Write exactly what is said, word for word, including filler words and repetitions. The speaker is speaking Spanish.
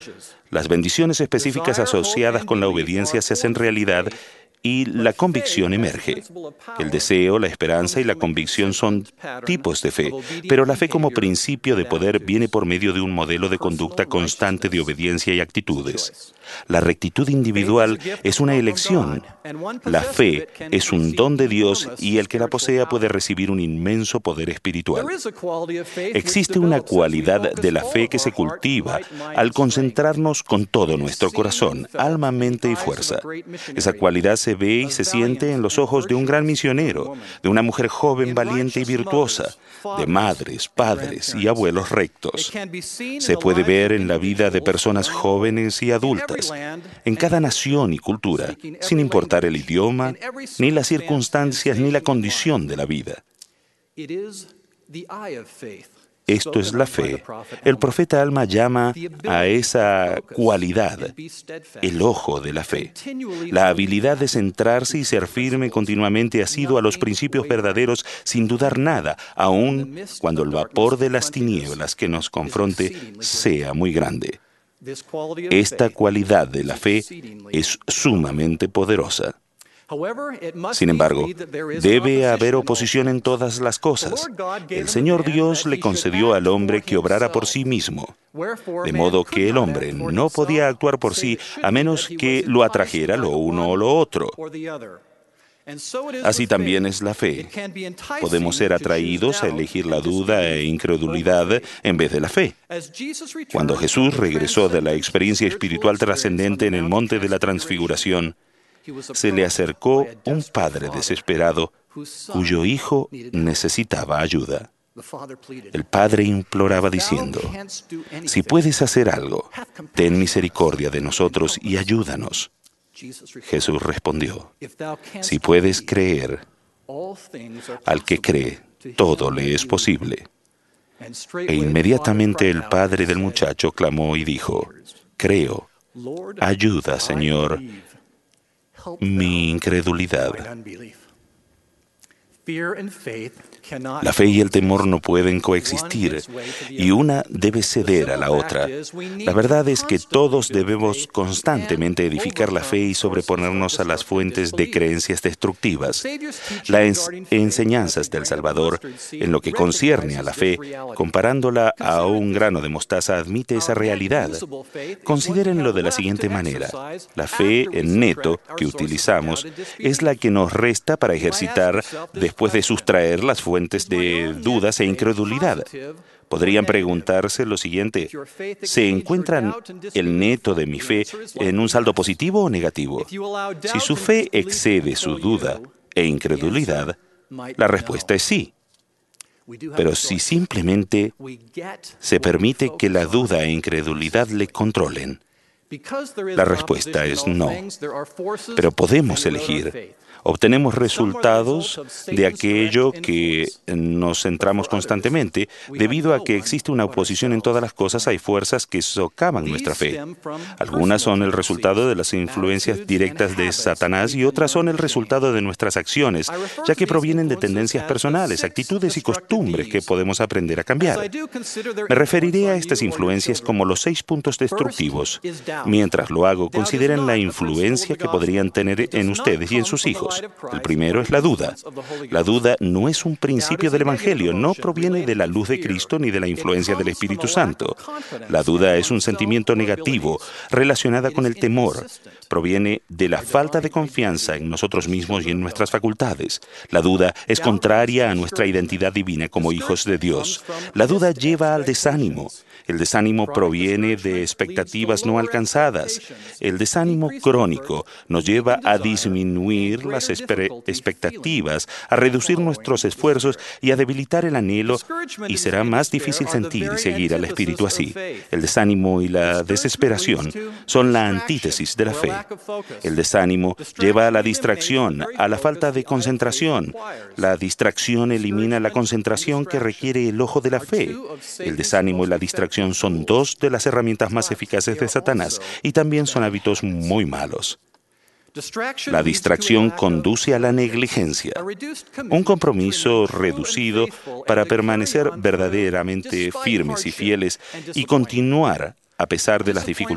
Las bendiciones específicas asociadas con la obediencia se hacen realidad y la convicción emerge. El deseo, la esperanza y la convicción son tipos de fe, pero la fe como principio de poder viene por medio de un modelo de conducta constante de obediencia y actitudes. La rectitud individual es una elección. La fe es un don de Dios y el que la posea puede recibir un inmenso poder espiritual. Existe una cualidad de la fe que se cultiva al concentrarnos con todo nuestro corazón, alma, mente y fuerza. Esa cualidad se ve y se siente en los ojos de un gran misionero, de una mujer joven, valiente y virtuosa, de madres, padres y abuelos rectos. Se puede ver en la vida de personas jóvenes y adultas, en cada nación y cultura, sin importar el idioma, ni las circunstancias, ni la condición de la vida. Esto es la fe. El profeta Alma llama a esa cualidad el ojo de la fe. La habilidad de centrarse y ser firme continuamente asiduo a los principios verdaderos sin dudar nada, aun cuando el vapor de las tinieblas que nos confronte sea muy grande. Esta cualidad de la fe es sumamente poderosa. Sin embargo, debe haber oposición en todas las cosas. El Señor Dios le concedió al hombre que obrara por sí mismo, de modo que el hombre no podía actuar por sí a menos que lo atrajera lo uno o lo otro. Así también es la fe. Podemos ser atraídos a elegir la duda e incredulidad en vez de la fe. Cuando Jesús regresó de la experiencia espiritual trascendente en el monte de la Transfiguración, se le acercó un padre desesperado cuyo hijo necesitaba ayuda. El padre imploraba diciendo, «Si puedes hacer algo, ten misericordia de nosotros y ayúdanos». Jesús respondió, «Si puedes creer, al que cree, todo le es posible». E inmediatamente el padre del muchacho clamó y dijo, «Creo, ayuda, Señor, mi incredulidad». La fe y el temor no pueden coexistir, y una debe ceder a la otra. La verdad es que todos debemos constantemente edificar la fe y sobreponernos a las fuentes de creencias destructivas. Las enseñanzas del Salvador, en lo que concierne a la fe, comparándola a un grano de mostaza, admite esa realidad. Considérenlo de la siguiente manera. La fe en neto que utilizamos es la que nos resta para ejercitar después de sustraer las fuentes de dudas e incredulidad. Podrían preguntarse lo siguiente: ¿se encuentra el neto de mi fe en un saldo positivo o negativo? Si su fe excede su duda e incredulidad, la respuesta es sí. Pero si simplemente se permite que la duda e incredulidad le controlen, la respuesta es no. Pero podemos elegir. Obtenemos resultados de aquello que nos centramos constantemente. Debido a que existe una oposición en todas las cosas, hay fuerzas que socavan nuestra fe. Algunas son el resultado de las influencias directas de Satanás y otras son el resultado de nuestras acciones, ya que provienen de tendencias personales, actitudes y costumbres que podemos aprender a cambiar. Me referiré a estas influencias como los seis puntos destructivos. Mientras lo hago, consideren la influencia que podrían tener en ustedes y en sus hijos. El primero es la duda. La duda no es un principio del Evangelio, no proviene de la luz de Cristo ni de la influencia del Espíritu Santo. La duda es un sentimiento negativo relacionada con el temor. Proviene de la falta de confianza en nosotros mismos y en nuestras facultades. La duda es contraria a nuestra identidad divina como hijos de Dios. La duda lleva al desánimo. El desánimo proviene de expectativas no alcanzadas. El desánimo crónico nos lleva a disminuir las expectativas, a reducir nuestros esfuerzos y a debilitar el anhelo, y será más difícil sentir y seguir al Espíritu así. El desánimo y la desesperación son la antítesis de la fe. El desánimo lleva a la distracción, a la falta de concentración. La distracción elimina la concentración que requiere el ojo de la fe. El desánimo y la distracción son dos de las herramientas más eficaces de Satanás y también son hábitos muy malos. La distracción conduce a la negligencia, un compromiso reducido para permanecer verdaderamente firmes y fieles y continuar a pesar de las dificultades